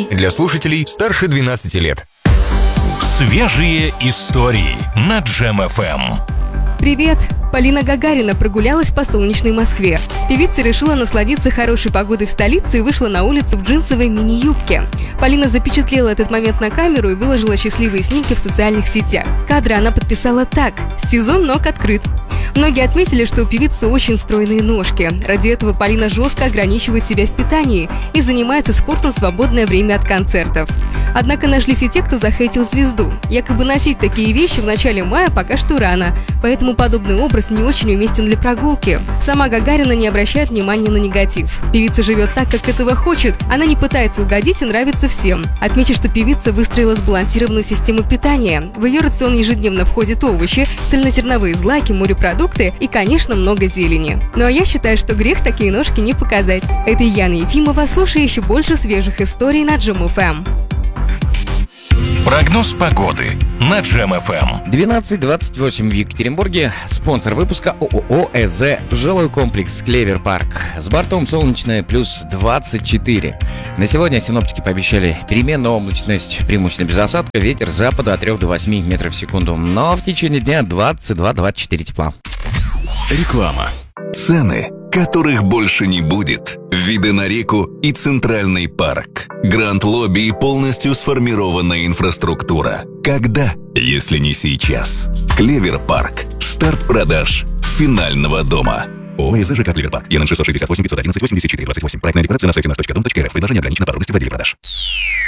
Для слушателей старше 12 лет. Свежие истории на Джем ФМ. Привет! Полина Гагарина прогулялась по солнечной Москве. Певица решила насладиться хорошей погодой в столице и вышла на улицу в джинсовой мини-юбке. Полина запечатлела этот момент на камеру и выложила счастливые снимки в социальных сетях. Кадры она подписала так: «Сезон ног открыт». Многие отметили, что у певицы очень стройные ножки. Ради этого Полина жестко ограничивает себя в питании и занимается спортом в свободное время от концертов. Однако нашлись и те, кто захейтил звезду. Якобы носить такие вещи в начале мая пока что рано, поэтому подобный образ не очень уместен для прогулки. Сама Гагарина не обращает внимания на негатив. Певица живет так, как этого хочет, она не пытается угодить и нравится всем. Отмечу, что певица выстроила сбалансированную систему питания. В ее рацион ежедневно входят овощи, цельнозерновые злаки, морепродукты и, конечно, много зелени. Ну а я считаю, что грех такие ножки не показать. Это Яна Ефимова, слушай еще больше свежих историй на Джем ФМ. Прогноз погоды на Джем ФМ. 12:28 в Екатеринбурге. Спонсор выпуска ООО «ЭЗ». Жилой комплекс «Клевер Парк». С бортом солнечное плюс 24. На сегодня синоптики пообещали переменную облачность, преимущественно без осадка, ветер с запада от 3 до 8 метров в секунду. Но в течение дня 22-24 тепла. Реклама. Цены, которых больше не будет. Виды на реку и Центральный парк. Гранд-лобби и полностью сформированная инфраструктура. Когда, если не сейчас? Клевер Парк. Старт продаж финального дома. ООО «ЭЗ ЖК Клевер Парк». ЕН 668 511 84 28. Проектная декларация на сайте naf.dom.rf. Предложение ограничено по трудности в отделе продаж.